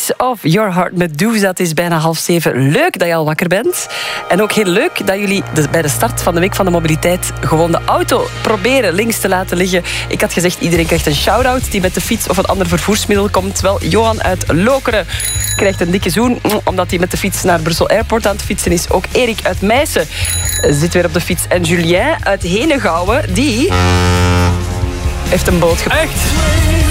Piece of Your Heart met Doeza. Het is bijna 6:30. Leuk dat je al wakker bent. En ook heel leuk dat jullie bij de start van de Week van de Mobiliteit gewoon de auto proberen links te laten liggen. Ik had gezegd, iedereen krijgt een shout-out die met de fiets of een ander vervoersmiddel komt. Wel, Johan uit Lokeren krijgt een dikke zoen omdat hij met de fiets naar Brussel Airport aan het fietsen is. Ook Erik uit Meissen zit weer op de fiets. En Julien uit Henegouwen, die heeft een boot gepakt. Echt?